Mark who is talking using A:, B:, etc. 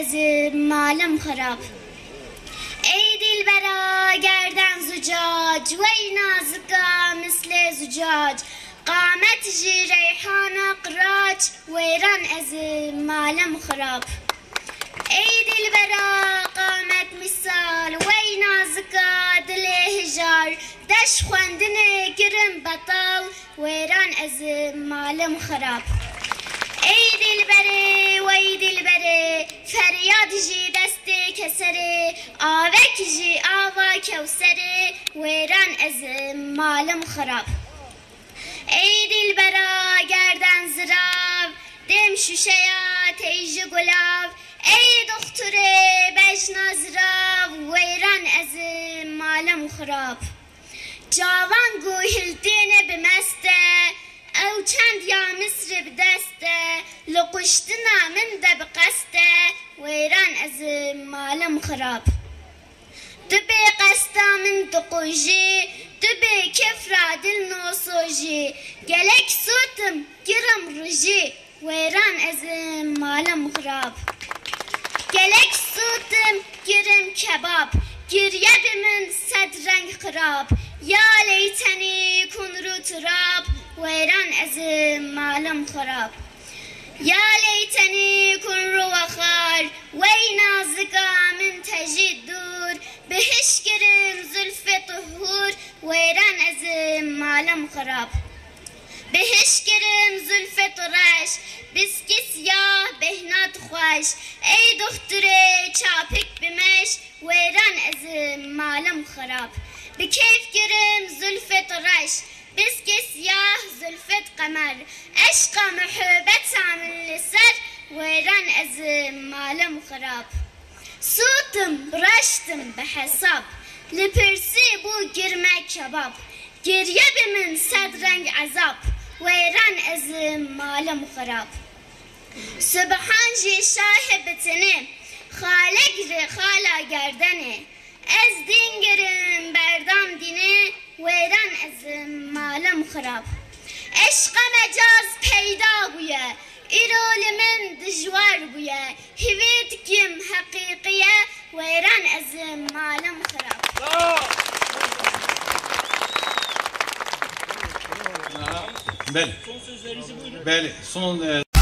A: از مالم خراب. ای دلبرا گردن زجاج وی نازکا مثل زجاج، قامت جی ریحان قراج ویران از مالم خراب. ای دلبرا قامت مثال وی نازکا دل هجار، دش خواندن گرم بطال ویران از مالم خراب. ای دلبره وی دلبره فریاد جی دست کسره، آوک جی آوا کوسره ویران از مالم خراب. ای دلبرا گردن زراب دم شوشیا تیج گلاب، ای دختره بجنا زراب ویران از مالم خراب. جوان گوهلتین بمسته او چند یا مصر بدسته، لقشتنا من ده بقسته ویران از مالم خراب. دبی قستا من دقوجی دبی کفرا دل نوسوجی، گلک سوتم گرم روجی ویران از مالم خراب. گلک سوتم گرم کباب، گریه من صد رنگ خراب، یا لیتنی کن رو تراب ویران از مالم خراب. یا لیتنی کن رو وخار وی نازکا من تجید دور، بهش گرم زلف طهور ویران از مالم خراب. بهش گرم زلف طرش بسکی سیاه بهنات خوش، ای دختره چاپک بمش ویران از مالم خراب. به کیف گرم زلف طرش بسکی سیاه زلفت قمر، عشق محبت من لسر ویران از مالم خراب. سوتم رشتم به حساب لپرسی بو گرمه کباب، گریه به من صد رنگ عذاب ویران از مالم خراب. سبحان جی شاه بتنه خالق ر خالا گردنه، از دین گرم بردام دینه ویران از مالم خراب. عشق مجاز پیدا بویه ایرول من دجوار بویه، هویت کم حقیقیه ویران از مالم خراب.
B: بله. بله. son